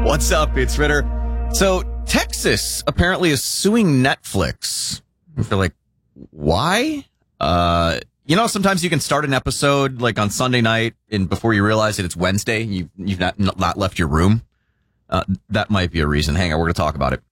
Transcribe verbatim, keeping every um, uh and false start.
What's up? It's Ritter. So Texas apparently is suing Netflix. I feel like, why? Uh, you know, sometimes you can start an episode like on Sunday night, and before you realize it, it's Wednesday. You, you've not, not left your room. Uh, that might be a reason. Hang on, we're going to talk about it.